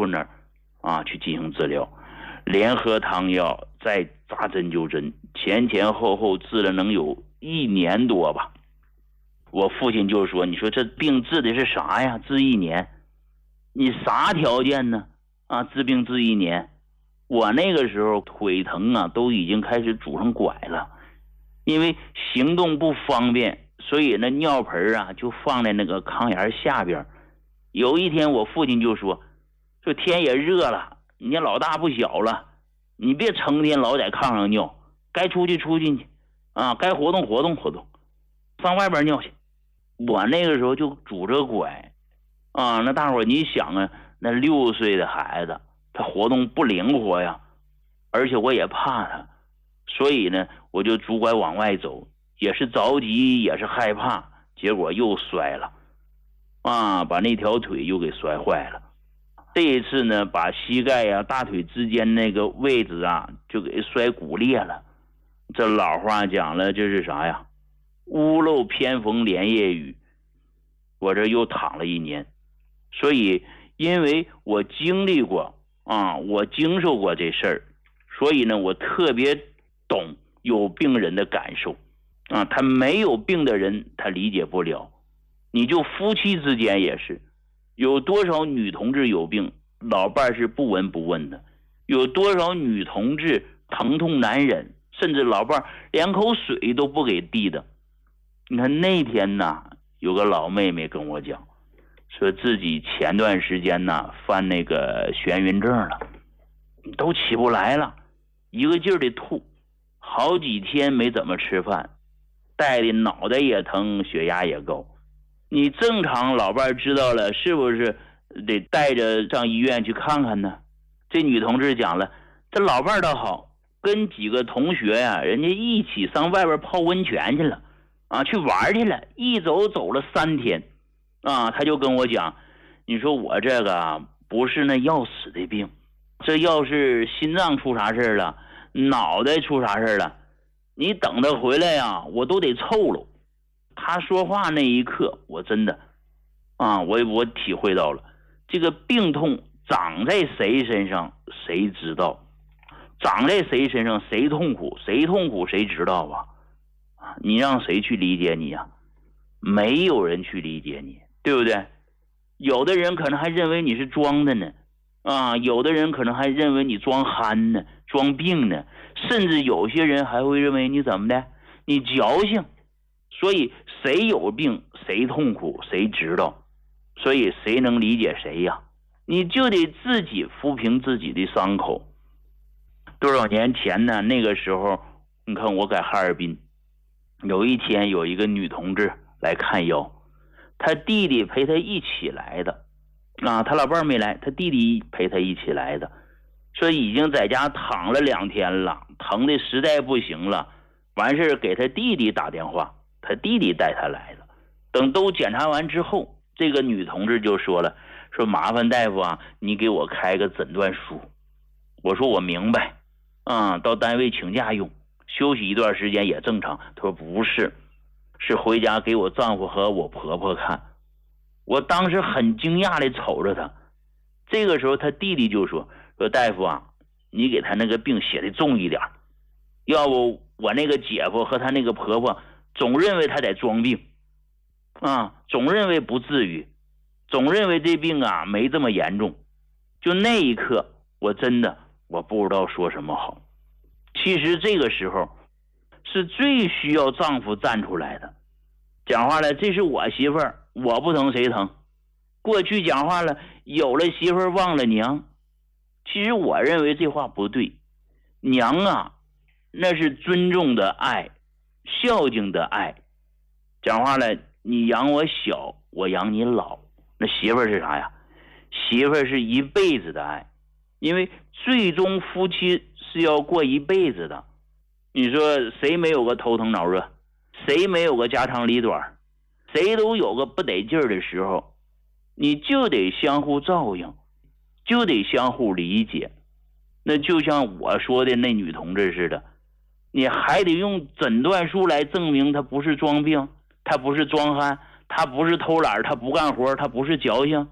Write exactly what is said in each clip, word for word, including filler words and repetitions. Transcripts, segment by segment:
那儿啊去进行治疗，连喝汤药再扎针灸针，前前后后治了能有一年多吧。我父亲就说，你说这病治的是啥呀，治一年，你啥条件呢啊，治病治一年。我那个时候腿疼啊都已经开始拄上拐了，因为行动不方便，所以那尿盆啊就放在那个炕沿下边。有一天我父亲就说，说天也热了，你老大不小了，你别成天老在炕上尿，该出去出去去啊，该活动活动活动，上外边尿去。我那个时候就拄着拐啊，那大伙你想啊，那六岁的孩子他活动不灵活呀，而且我也怕他，所以呢我就拄拐往外走，也是着急也是害怕，结果又摔了啊，把那条腿又给摔坏了。这一次呢，把膝盖呀、大腿之间那个位置啊就给摔骨裂了。这老话讲了，这是啥呀？屋漏偏逢连夜雨。我这又躺了一年，所以因为我经历过啊，我经受过这事儿，所以呢我特别懂有病人的感受啊，他没有病的人他理解不了。你就夫妻之间也是，有多少女同志有病，老伴是不闻不问的，有多少女同志疼痛难忍，甚至老伴连口水都不给递的。你看那天呢，有个老妹妹跟我讲，说自己前段时间呢犯那个眩晕症了，都起不来了，一个劲儿的吐，好几天没怎么吃饭，带的脑袋也疼，血压也高。你正常老伴知道了，是不是得带着上医院去看看呢？这女同志讲了，这老伴倒好，跟几个同学呀、啊，人家一起上外边泡温泉去了啊，去玩去了，一走走了三天啊。他就跟我讲，你说我这个啊不是那要死的病，这要是心脏出啥事了，脑袋出啥事了，你等他回来呀、啊，我都得凑了。他说话那一刻，我真的啊，我我体会到了，这个病痛长在谁身上谁知道，长在谁身上谁痛苦，谁痛苦谁知道啊。你让谁去理解你啊？没有人去理解你，对不对？有的人可能还认为你是装的呢啊，有的人可能还认为你装憨呢，装病呢，甚至有些人还会认为你怎么的，你矫情。所以谁有病谁痛苦谁知道，所以谁能理解谁呀？你就得自己抚平自己的伤口。多少年前呢，那个时候你看我在哈尔滨，有一天有一个女同志来看腰，她弟弟陪她一起来的啊，她老伴没来，她弟弟陪她一起来的，说已经在家躺了两天了，疼的实在不行了，完事给她弟弟打电话，他弟弟带他来的。等都检查完之后，这个女同志就说了，说麻烦大夫啊，你给我开个诊断书。我说我明白啊，到单位请假用，休息一段时间也正常。他说不是，是回家给我丈夫和我婆婆看。我当时很惊讶的瞅着他。这个时候他弟弟就说，说大夫啊，你给他那个病写的重一点，要不我那个姐夫和他那个婆婆总认为他在装病啊，总认为不至于，总认为这病啊没这么严重。就那一刻我真的我不知道说什么好。其实这个时候是最需要丈夫站出来的。讲话了，这是我媳妇儿，我不疼谁疼。过去讲话了，有了媳妇儿忘了娘。其实我认为这话不对。娘啊，那是尊重的爱，孝敬的爱。讲话了，你养我小，我养你老。那媳妇儿是啥呀？媳妇儿是一辈子的爱，因为最终夫妻是要过一辈子的。你说谁没有个头疼脑热？谁没有个家长里短？谁都有个不得劲儿的时候，你就得相互照应，就得相互理解。那就像我说的那女同志似的，你还得用诊断书来证明他不是装病，他不是装憨，他不是偷懒，他不干活，他不是矫情。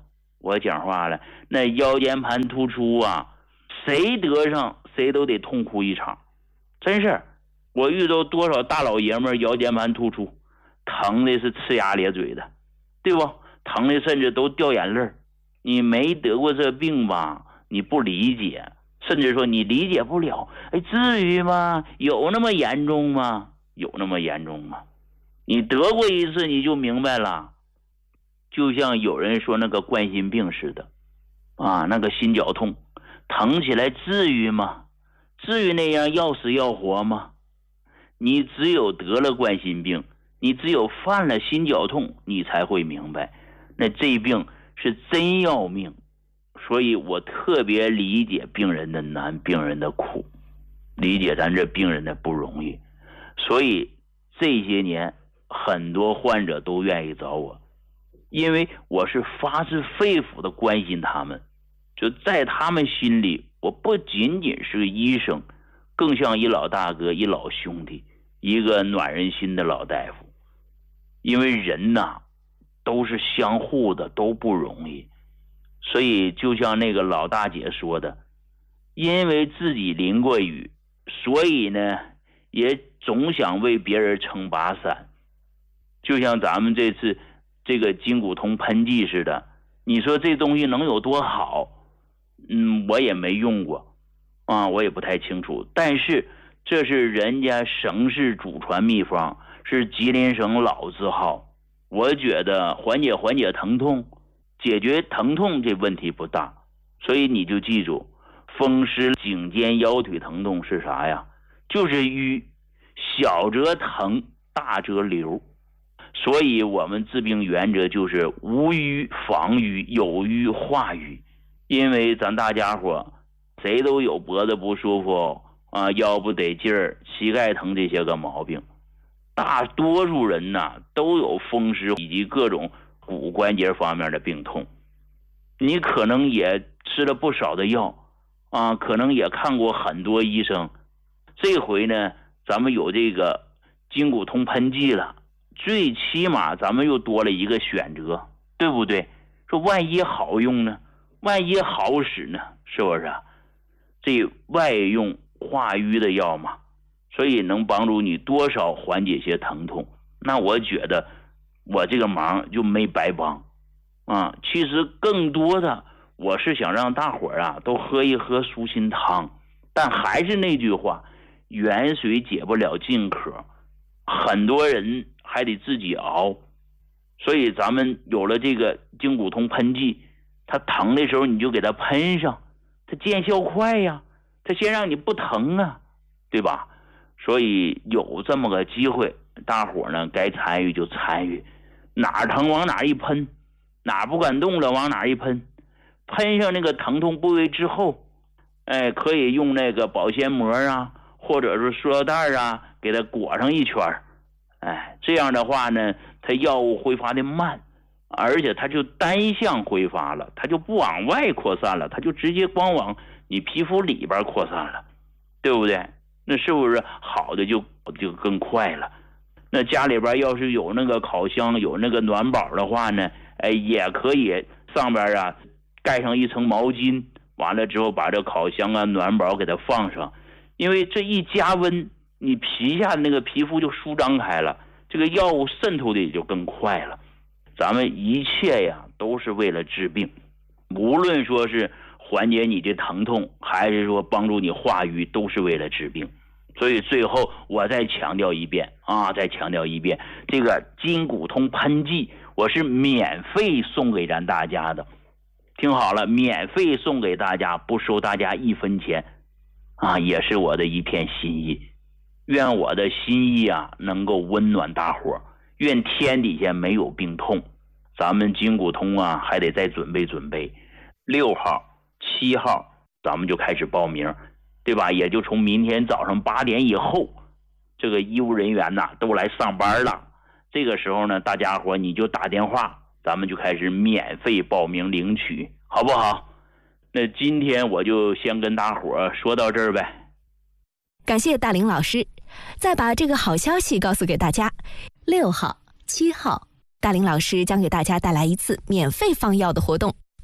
我讲话了，那腰间盘突出啊，谁得上谁都得痛哭一场，真是。我遇到多少大老爷们腰间盘突出，疼的是呲牙咧嘴的，对不？疼的甚至都掉眼泪。你没得过这病吧，你不理解，甚至说你理解不了。哎，至于吗？有那么严重吗？有那么严重吗？你得过一次你就明白了。就像有人说那个冠心病似的啊，那个心绞痛疼起来至于吗？至于那样要死要活吗？你只有得了冠心病，你只有犯了心绞痛，你才会明白那这病是真要命。所以我特别理解病人的难，病人的苦，理解咱这病人的不容易。所以这些年很多患者都愿意找我，因为我是发自肺腑的关心他们。就在他们心里，我不仅仅是个医生，更像一老大哥，一老兄弟，一个暖人心的老大夫。因为人呐都是相互的，都不容易。所以就像那个老大姐说的，因为自己淋过雨，所以呢也总想为别人撑把伞。就像咱们这次这个筋骨通喷剂似的，你说这东西能有多好？嗯，我也没用过啊，我也不太清楚。但是这是人家省市祖传秘方，是吉林省老字号。我觉得缓解缓解疼痛，解决疼痛这问题不大。所以你就记住，风湿颈肩腰腿疼痛是啥呀？就是瘀，小则疼，大则流。所以我们治病原则就是无瘀防瘀，有瘀化瘀。因为咱大家伙谁都有脖子不舒服啊，腰不得劲儿，膝盖疼这些个毛病。大多数人呢都有风湿以及各种骨关节方面的病痛。你可能也吃了不少的药啊，可能也看过很多医生。这回呢咱们有这个筋骨通喷剂了，最起码咱们又多了一个选择，对不对？说万一好用呢，万一好使呢，是不是？这外用化瘀的药嘛，所以能帮助你多少缓解些疼痛。那我觉得我这个忙就没白帮啊。其实更多的我是想让大伙儿啊都喝一喝舒心汤，但还是那句话，远水解不了近渴，很多人还得自己熬。所以咱们有了这个筋骨通喷剂，它疼的时候你就给它喷上，它见效快呀，它先让你不疼啊，对吧？所以有这么个机会，大伙呢该参与就参与，哪儿疼往哪儿一喷，哪儿不敢动了往哪儿一喷。喷上那个疼痛部位之后，哎，可以用那个保鲜膜啊，或者是塑料袋啊给它裹上一圈。哎，这样的话呢，它药物挥发的慢，而且它就单向挥发了，它就不往外扩散了，它就直接光往你皮肤里边扩散了，对不对？那是不是好的就就更快了？那家里边要是有那个烤箱，有那个暖宝的话呢，哎，也可以上边啊盖上一层毛巾，完了之后把这烤箱啊暖宝给它放上，因为这一加温，你皮下的那个皮肤就舒张开了，这个药物渗透的也就更快了。咱们一切呀都是为了治病，无论说是缓解你的疼痛，还是说帮助你化瘀，都是为了治病。所以最后我再强调一遍啊，再强调一遍，这个筋骨通喷剂我是免费送给咱大家的，听好了，免费送给大家，不收大家一分钱啊，也是我的一片心意。愿我的心意啊能够温暖大伙，愿天底下没有病痛。咱们筋骨通啊还得再准备准备，六号七号咱们就开始报名，对吧？也就从明天早上八点以后，这个医务人员呐都来上班了。这个时候呢，大家伙你就打电话，咱们就开始免费报名领取，好不好？那今天我就先跟大伙说到这儿呗。 感谢大林老师，再把这个好消息告诉给大家。六号七号大林老师将给大家带来一次免费放药的活动，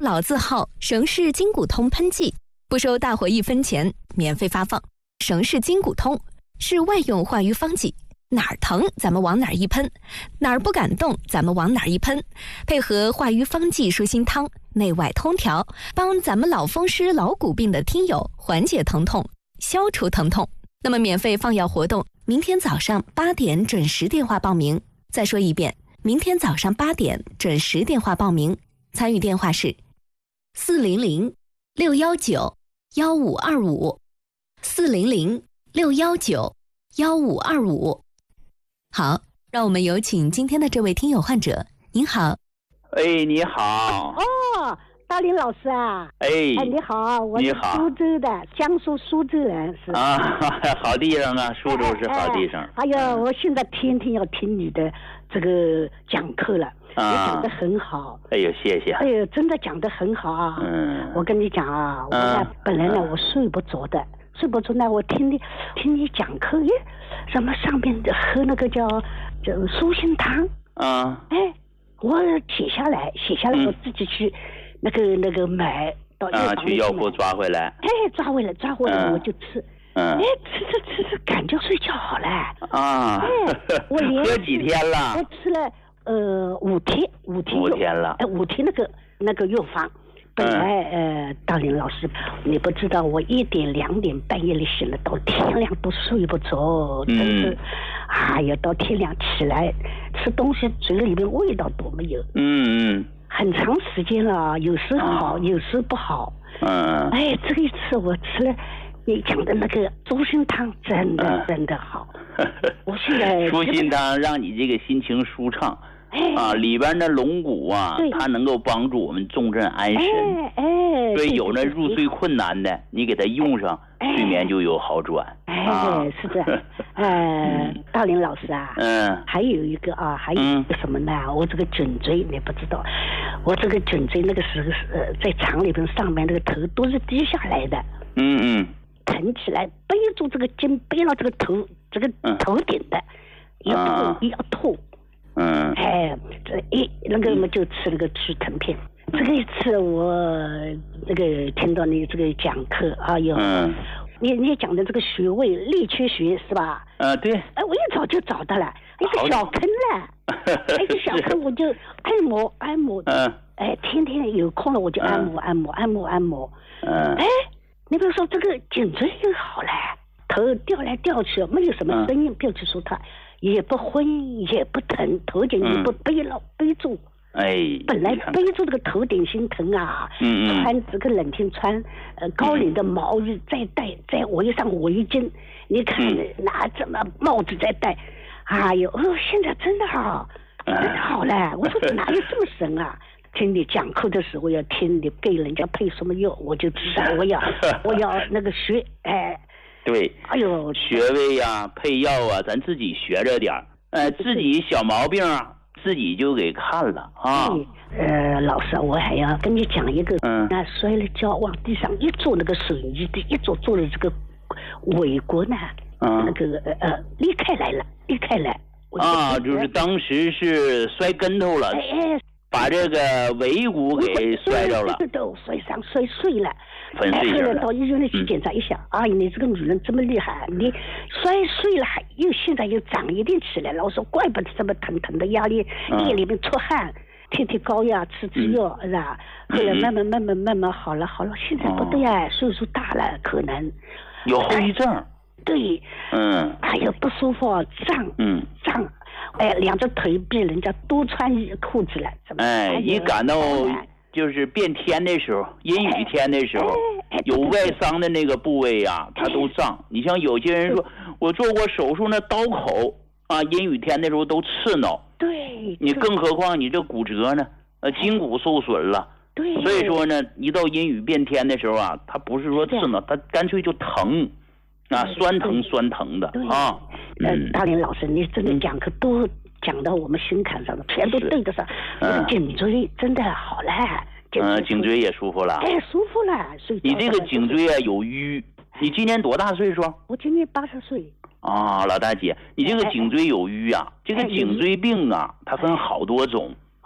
老字号省氏筋骨通喷剂，不收大伙一分钱，免费发放。省氏筋骨通是外用化瘀方剂，哪儿疼咱们往哪儿一喷，哪儿不敢动咱们往哪儿一喷，配合化瘀方剂舒心汤，内外通调，帮咱们老风湿老骨病的听友缓解疼痛，消除疼痛。那么免费放药活动，明天早上八点准时电话报名。再说一遍，明天早上八点准时电话报名，参与电话是四零零六幺九幺五二五，四零零六幺九幺五二五。好，让我们有请今天的这位听友患者。您好。 哎，你好。 哦，大林老师啊。 哎。 哎，你好，我是苏州的，江苏苏州人是。 啊，好地方啊，苏州是好地方。 哎呀，我现在天天要听你的这个讲课了。啊，你讲得很好。 哎呦，谢谢。 哎呦，真的讲得很好啊。嗯。我跟你讲啊，我呢、嗯、本来呢、嗯、我睡不着的，睡不着呢，我听你听你讲课，哎，什么上面喝那个叫叫舒心汤。啊。哎，我写下来，写下来，我自己去那个、嗯、那个买到药房啊，去药铺抓回来。 哎，抓回来，抓回来、嗯、我就吃。嗯。哎，吃吃吃吃，感觉睡觉好了。啊。哎，我连喝几天了？ 我吃了。呃，五天，五天， 五天了。 哎、呃，五天那个那个药方，本来、嗯、呃，大林老师，你不知道，我一点两点半夜里醒了，到天亮都睡不着，真是，哎呀，到天亮起来吃东西，嘴里面味道都没有。嗯嗯。很长时间了，有时好，嗯、有时不好。嗯。哎，这一次我吃了你讲的那个猪心汤，真的、嗯、真的好。我现在猪心汤让你这个心情舒畅。哎、啊，里边的龙骨啊，它能够帮助我们重镇安神。哎，哎所以有那入睡困难的，你给它用上，哎、睡眠就有好转。 哎，啊、是的。呃，嗯、大林老师啊，嗯，还有一个啊，还有一个什么呢？嗯、我这个颈椎你不知道，我这个颈椎那个时候是在厂里边上面那个头都是低下来的。嗯嗯。疼起来，背住这个肩，背到这个头，这个头顶的，嗯、要吐、啊、要吐。嗯，哎，这一那个我们就吃那个去疼片。这个一次我这个听到你这个讲课，哎呦，嗯、你你讲的这个穴位力缺穴是吧？ 啊，对。 哎，我一早就找到了一个小坑了，一个小坑我就按摩按摩，嗯，哎，天天有空了我就按摩按摩按摩按摩，嗯，哎，你比如说这个颈椎就好了，头掉来掉去没有什么声音，不要去说它。也不昏也不疼，头颈也不背了、嗯、背住。哎，本来背住这个头顶心疼啊，嗯穿这个冷天穿呃高领的毛衣，嗯、再戴再围上围巾，你看、嗯、拿这么帽子再戴，哎呦，哦，现在真的好，真的好了。我说哪有这么神啊？听你讲课的时候要听你给人家配什么药，我就知道我要我要那个学哎。 对，哎呦，穴位呀、啊、配药啊，咱自己学着点儿，呃，自己小毛病啊，自己就给看了啊。 呃，老师，我还要跟你讲一个，嗯，那摔了跤往地上一坐，那个水泥的一坐坐的这个尾骨呢，嗯，那个呃裂开来了，裂开来。 啊，就是当时是摔跟头了。哎哎。把这个尾骨给摔着了， 都摔伤摔碎了， 粉碎了。 后来到医院里去检查一下，哎、嗯，你这个女人这么厉害，你摔碎了还又现在又长一点起来了。我说怪不得这么疼，疼的压力，夜里面出汗，贴贴膏药，吃吃药，是吧？后来慢慢慢慢慢慢好了，好了，现在不对啊，岁数大了，可能有后遗症。哎、 对，嗯，哎呀不舒服，胀，嗯，胀。哎，两只腿比人家多穿裤子了，怎么？ 哎，一感到就是变天的时候，阴雨天的时候，哎哎、有外伤的那个部位呀、啊，它都胀。哎、你像有些人说，我做过手术，那刀口啊，阴雨天的时候都刺挠。 对。 你更何况你这骨折呢？呃，筋骨受损了。 对。 所以说呢，一到阴雨变天的时候啊，它不是说刺挠，它干脆就疼。啊，酸疼酸疼的啊！ 呃，大林老师，你真的讲课都讲到我们心坎上了，全都对得上。嗯，颈椎真的好了， 嗯，颈椎也舒服了。 哎，舒服了。 你这个颈椎啊有淤，你今年多大岁数？ 我今年八十岁。 啊，老大姐，你这个颈椎有淤啊，这个颈椎病啊，它分好多种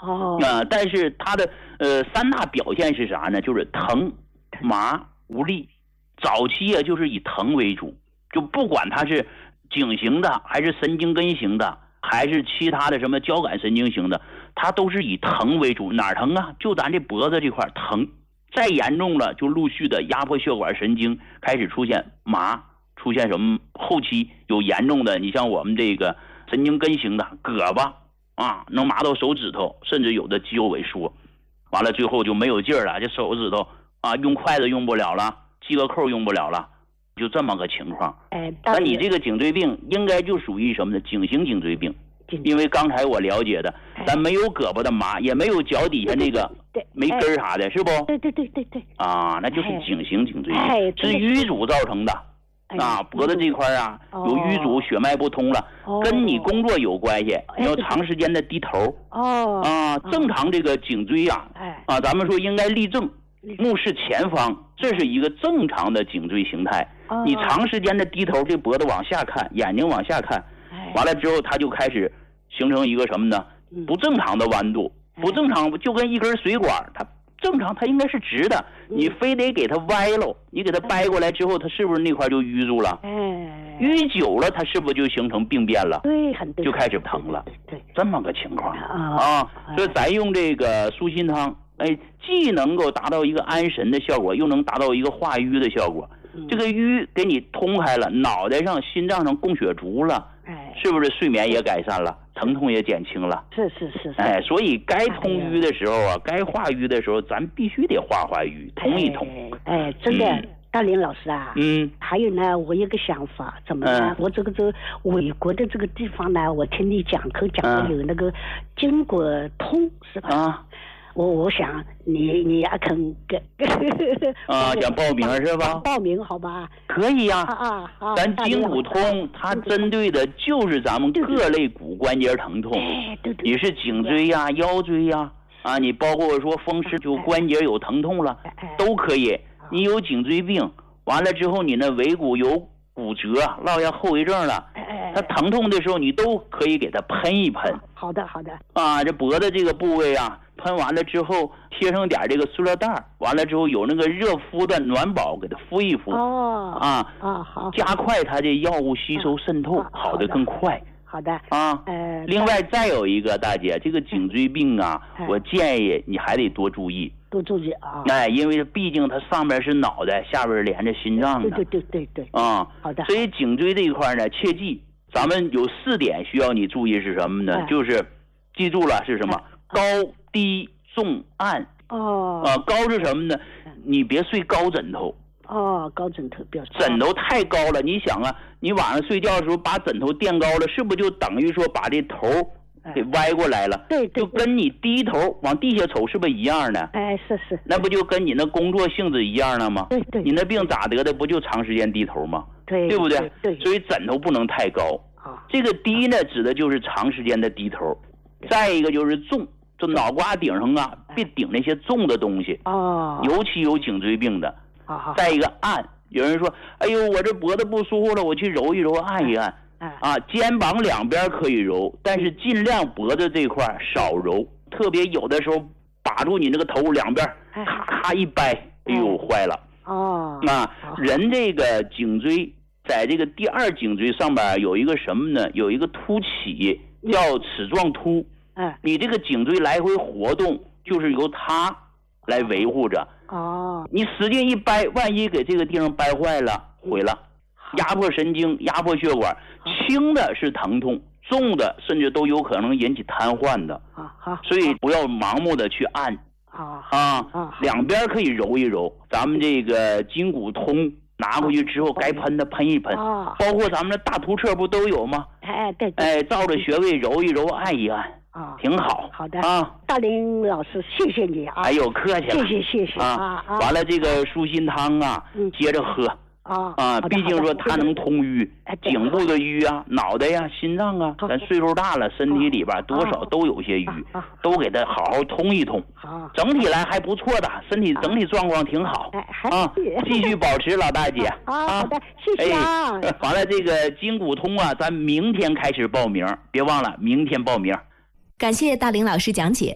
哦。 啊、呃，但是它的呃三大表现是啥呢？就是疼、麻、无力。早期啊，就是以疼为主，就不管它是颈型的，还是神经根型的，还是其他的什么交感神经型的，它都是以疼为主。哪儿疼啊？就咱这脖子这块疼。再严重了，就陆续的压迫血管神经开始出现麻，出现什么？后期有严重的，你像我们这个神经根型的胳膊啊，能麻到手指头，甚至有的肌肉萎缩，完了最后就没有劲儿了，这手指头啊，用筷子用不了了，系个扣用不了了，就这么个情况。 哎， 那你这个颈椎病应该就属于什么呢？颈型颈椎病。因为刚才我了解的，咱没有胳膊的麻，也没有脚底下那个没根儿啥的，是不？ 对对对对对。 啊，那就是颈型颈椎病，是淤阻造成的。啊，脖子这块啊有淤阻，血脉不通了，跟你工作有关系。你要长时间的低头。 哦。 啊，正常这个颈椎呀，啊，咱们说应该立正，目视前方，这是一个正常的颈椎形态。你长时间的低头，这脖子往下看，眼睛往下看。完了之后，它就开始形成一个什么呢？不正常的弯度，不正常就跟一根水管，它正常它应该是直的，你非得给它歪喽，你给它掰过来之后，它是不是那块就淤住了？ 哎， 淤久了，它是不是就形成病变了？ 对，很对， 就开始疼了。 对， 这么个情况啊啊，所以咱用这个舒心汤，哎，既能够达到一个安神的效果，又能达到一个化瘀的效果。这个瘀给你通开了，脑袋上、心脏上供血足了， 哎， 是不是睡眠也改善了，疼痛也减轻了？ 是是是。 哎，所以该通瘀的时候啊，该化瘀的时候，咱必须得化化瘀，通一通。 哎，真的，大林老师啊， 嗯， 还有呢，我有个想法，怎么呢？我这个这美国的这个地方呢，我听你讲课讲的有那个筋骨通，是吧？ 啊。 我我想你你也肯给啊，想报名是吧？ 报名好吧？ 可以呀。 啊啊！ 咱筋骨通，它针对的就是咱们各类骨关节疼痛。 哎，对对。 你是颈椎呀、腰椎呀，啊，你包括说风湿就关节有疼痛了，都可以。你有颈椎病，完了之后你那尾骨有骨折，落下后遗症了，它疼痛的时候你都可以给它喷一喷。 好的好的。 啊，这脖子这个部位啊。喷完了之后，贴上点这个塑料袋，完了之后有那个热敷的暖宝给它敷一敷。 哦。 啊啊好。 加快它的药物吸收渗透，啊、好的更快。 好的。 啊。呃。另外再有一个，大姐，这个颈椎病啊，哎、我建议你还得多注意。 多注意啊。 哎，因为毕竟它上面是脑袋，下边连着心脏的。 对对对对对。 啊。 好的。 所以颈椎这一块呢，切记，咱们有四点需要你注意是什么呢？哎、就是记住了是什么？哎、高低。重暗哦， 啊，高是什么呢？你别睡高枕头哦，高枕头不要。 枕头太高了，你想啊，你晚上睡觉的时候把枕头垫高了，是不是就等于说把这头给歪过来了？ 对对， 就跟你低头往地下瞅是不是一样的？ 哎，是是。 那不就跟你那工作性质一样的吗？ 对对。 你那病咋得的？不就长时间低头吗？ 对， 对不对？ 对。 所以枕头不能太高。 啊。 这个低呢，指的就是长时间的低头。再一个就是重。就脑瓜顶上啊，别顶那些重的东西哦， 尤其有颈椎病的。 啊， 再一个按，有人说，哎呦，我这脖子不舒服了，我去揉一揉，按一按。啊，肩膀两边可以揉，但是尽量脖子这块少揉，特别有的时候把住你那个头两边，咔咔一掰，哎呦，坏了。 哦， 啊，人这个颈椎在这个第二颈椎上边有一个什么呢？有一个凸起，叫齿状突。 嗯， 你这个颈椎来回活动，就是由它来维护着。 哦， 你使劲一掰，万一给这个地方掰坏了，毁了，压迫神经，压迫血管，轻的是疼痛，重的甚至都有可能引起瘫痪的。 啊好， 所以不要盲目的去按。 啊啊，两边可以揉一揉，咱们这个筋骨通。拿回去之后，该喷的喷一喷， 哦、 包括咱们的大图册不都有吗？ 哎，对对， 哎，照着穴位揉一揉，按一按， 啊、哦， 挺好。 好的啊， 大林老师，谢谢你啊！ 哎呦，客气了， 谢谢谢谢啊啊！完了，这个舒心汤啊， 嗯、 接着喝。 啊啊，毕竟说它能通瘀，颈部的瘀啊，脑袋呀、心脏啊，咱岁数大了，身体里边多少都有些瘀，都给它好好通一通。整体来还不错的，身体整体状况挺好啊，继续保持，老大姐。 啊，好的，谢谢啊。 完了，这个筋骨通啊，咱明天开始报名，别忘了明天报名。 感谢大林老师讲解。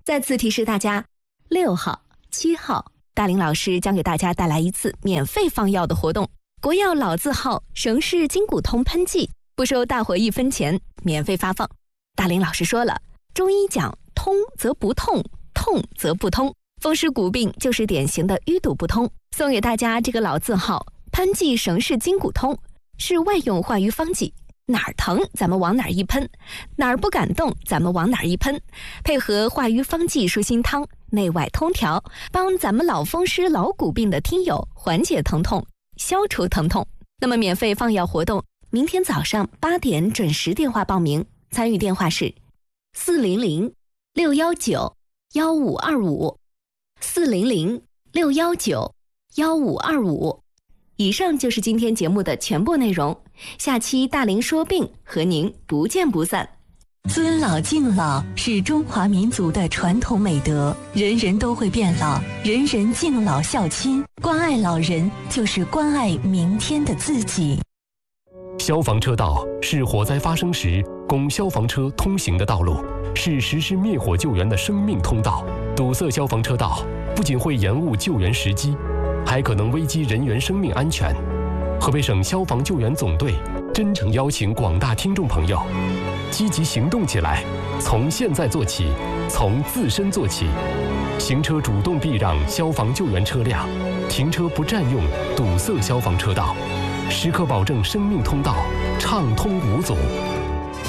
再次提示大家，六号、七号，大林老师将给大家带来一次免费放药的活动。国药老字号省氏金骨通喷剂，不收大伙一分钱，免费发放。大林老师说了，中医讲通则不痛，痛则不通，风湿骨病就是典型的淤堵不通。送给大家这个老字号喷剂省氏金骨通，是外用化瘀方剂，哪儿疼咱们往哪儿一喷，哪儿不敢动咱们往哪儿一喷，配合化瘀方剂舒心汤，内外通调，帮咱们老风湿老骨病的听友缓解疼痛，消除疼痛。那么免费放药活动，明天早上八点准时电话报名，参与电话是四零零六幺九幺五二五，四零零六幺九幺五二五。以上就是今天节目的全部内容，下期大林说病和您不见不散。 尊老敬老是中华民族的传统美德，人人都会变老，人人敬老孝亲，关爱老人就是关爱明天的自己。 消防车道是火灾发生时供消防车通行的道路，是实施灭火救援的生命通道。堵塞消防车道不仅会延误救援时机，还可能危及人员生命安全。河北省消防救援总队真诚邀请广大听众朋友积极行动起来，从现在做起，从自身做起。行车主动避让消防救援车辆，停车不占用堵塞消防车道，时刻保证生命通道畅通无阻。